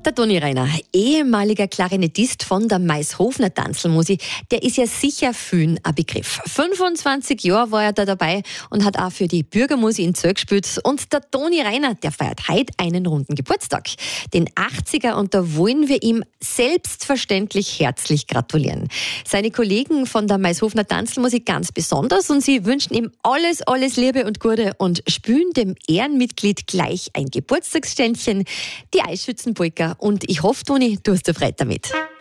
Der Toni Reiner, ehemaliger Klarinettist von der Maishofner Tanzlmusik, der ist ja sicher vielen ein Begriff. 25 Jahre war er da dabei und hat auch für die Bürgermusik in Zöll gespielt. Und der Toni Reiner, der feiert heute einen runden Geburtstag, den 80er, und da wollen wir ihm selbstverständlich herzlich gratulieren. Seine Kollegen von der Maishofner Tanzlmusik ganz besonders, und sie wünschen ihm alles Liebe und Gute und spülen dem Ehrenmitglied gleich ein Geburtstagsständchen, die Eisschützenpolka. Und ich hoffe, Toni, du hast Freude damit.